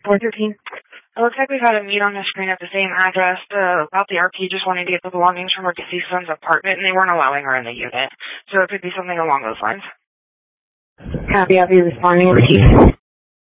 413. It looks like we've had a meet on the screen at the same address about the RP just wanting to get the belongings from her deceased son's apartment, and they weren't allowing her in the unit. So it could be something along those lines. Copy, I'll be responding. Repeat.